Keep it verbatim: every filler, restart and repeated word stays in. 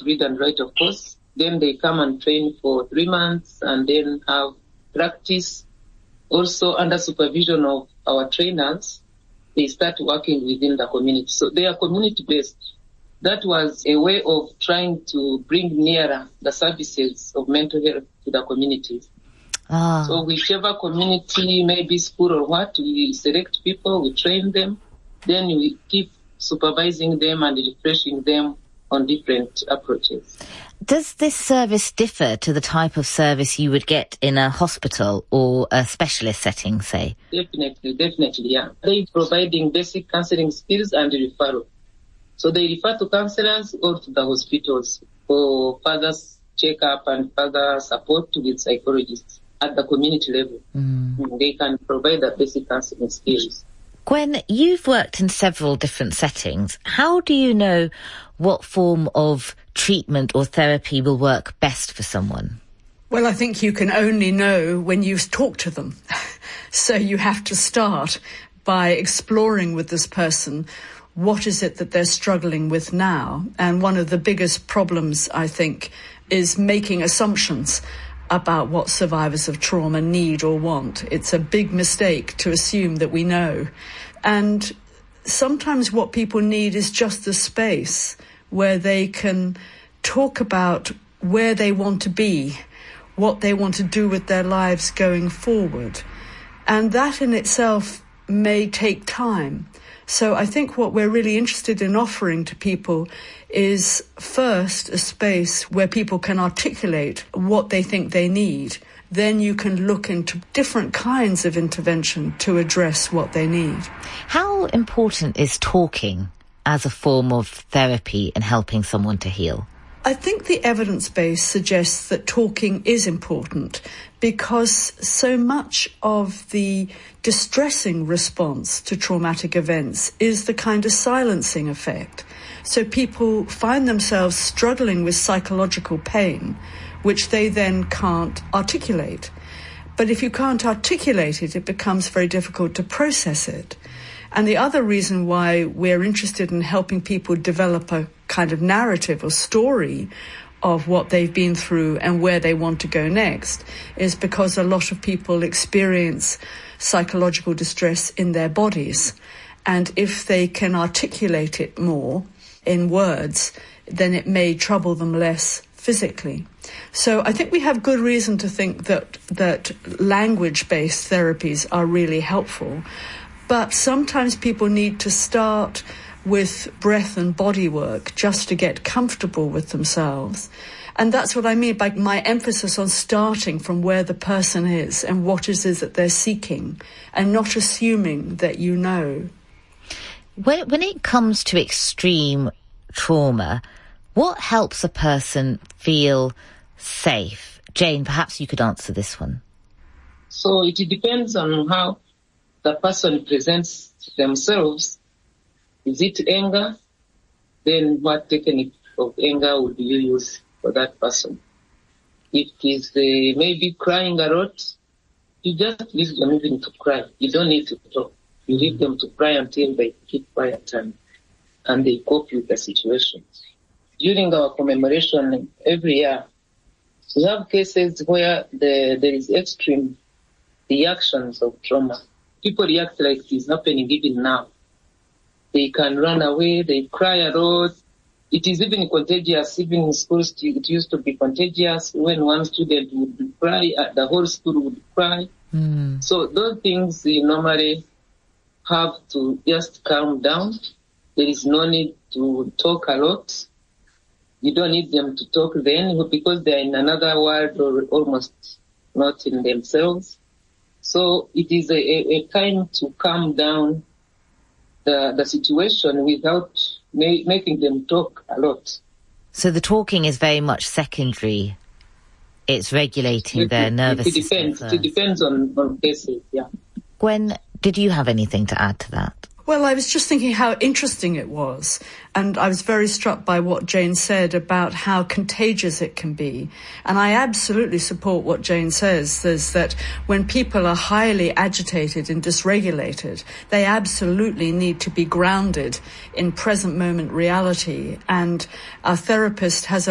to read and write, of course. Then they come and train for three months and then have practice. Also, under supervision of our trainers, they start working within the community. So they are community-based. That was a way of trying to bring nearer the services of mental health to the communities. Ah. So whichever community, maybe school or what, we select people, we train them, then we keep supervising them and refreshing them on different approaches. Does this service differ to the type of service you would get in a hospital or a specialist setting, say? Definitely, definitely, yeah. They're providing basic counseling skills and referral. So they refer to counselors or to the hospitals for further check-up and further support with psychologists at the community level. Mm. They can provide the basic counseling skills. Gwen, you've worked in several different settings. How do you know what form of treatment or therapy will work best for someone? Well, I think you can only know when you talk to them. So you have to start by exploring with this person what is it that they're struggling with now. And one of the biggest problems, I think, is making assumptions about what survivors of trauma need or want. It's a big mistake to assume that we know. And sometimes what people need is just the space where they can talk about where they want to be, what they want to do with their lives going forward. And that in itself may take time. So I think what we're really interested in offering to people is first a space where people can articulate what they think they need. Then you can look into different kinds of intervention to address what they need. How important is talking as a form of therapy in helping someone to heal? I think the evidence base suggests that talking is important because so much of the distressing response to traumatic events is the kind of silencing effect. So people find themselves struggling with psychological pain, which they then can't articulate. But if you can't articulate it, it becomes very difficult to process it. And the other reason why we're interested in helping people develop a kind of narrative or story of what they've been through and where they want to go next is because a lot of people experience psychological distress in their bodies. And if they can articulate it more in words, then it may trouble them less physically. So I think we have good reason to think that that language-based therapies are really helpful. But sometimes people need to start with breath and body work just to get comfortable with themselves. And that's what I mean by my emphasis on starting from where the person is and what it is that they're seeking and not assuming that you know. When, when it comes to extreme trauma, what helps a person feel safe? Jane, perhaps you could answer this one. So it depends on how the person presents themselves. Is it anger? Then what technique of anger would you use for that person? If it is uh, maybe crying a lot, you just leave them even to cry. You don't need to talk. You leave them to cry until they keep quiet and, and they cope with the situation. During our commemoration every year, we have cases where the, there is extreme reactions of trauma. People react like it is happening even now. They can run away, they cry a lot. It is even contagious. Even in schools, it used to be contagious. When one student would cry, the whole school would cry. Mm. So those things you normally have to just calm down. There is no need to talk a lot. You don't need them to talk then because they are in another world or almost not in themselves. So it is a, a, a time to calm down the, the situation without ma- making them talk a lot. So the talking is very much secondary. It's regulating it, their it, nervous it depends. system. It depends on, on cases, yeah. Gwen, did you have anything to add to that? Well, I was just thinking how interesting it was. And I was very struck by what Jane said about how contagious it can be. And I absolutely support what Jane says, is that when people are highly agitated and dysregulated, they absolutely need to be grounded in present moment reality. And our therapist has